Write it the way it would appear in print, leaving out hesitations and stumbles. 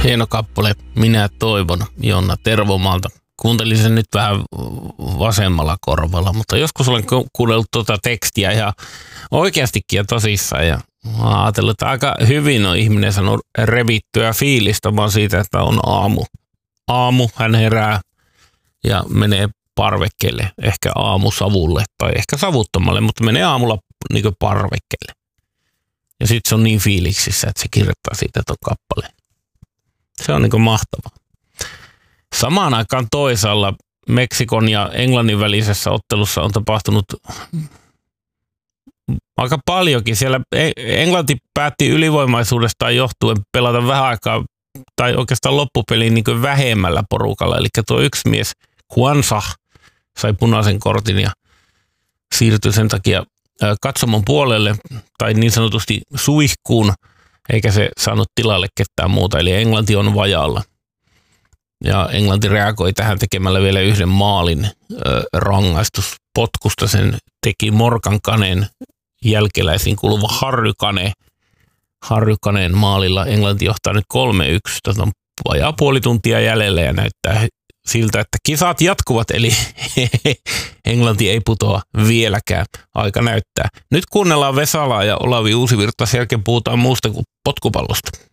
Hieno kappale, Minä toivon, Jonna Tervomaalta. Kuuntelin sen nyt vähän vasemmalla korvalla, mutta joskus olen kuunnellut tuota tekstiä ihan oikeastikin ja tosissaan. Ja mä ajatellut, että aika hyvin on ihminen sanonut revittyä fiilistä vaan siitä, että on aamu. Aamu, hän herää ja menee parvekkeelle, ehkä aamusavulle tai ehkä savuttomalle, mutta menee aamulla niin kuin parvekkeelle. Ja sitten se on niin fiiliksissä, että se kirjoittaa siitä tuon kappaleen. Se on niin kuin mahtavaa. Samaan aikaan toisaalla Meksikon ja Englannin välisessä ottelussa on tapahtunut aika paljonkin. Siellä Englanti päätti ylivoimaisuudestaan johtuen pelata vähän aikaa tai oikeastaan loppupeliin niin kuin vähemmällä porukalla. Eli tuo yksi mies, Juanza, sai punaisen kortin ja siirtyi sen takia katsomon puolelle tai niin sanotusti suihkuun, eikä se saanut tilalle ketään muuta. Eli Englanti on vajaalla. Ja Englanti reagoi tähän tekemällä vielä yhden maalin rangaistuspotkusta. Sen teki Morgan Caneen jälkeläisiin kuuluva Harry Caneen maalilla. Englanti johtaa nyt 3-1. Tätä on vajaa puoli tuntia jäljellä ja näyttää siltä, että kisat jatkuvat. Eli Englanti ei putoa vieläkään. Aika näyttää. Nyt kuunnellaan Vesalaa ja Olavi Uusivirta. Sen jälkeen puhutaan muusta kuin potkupallosta.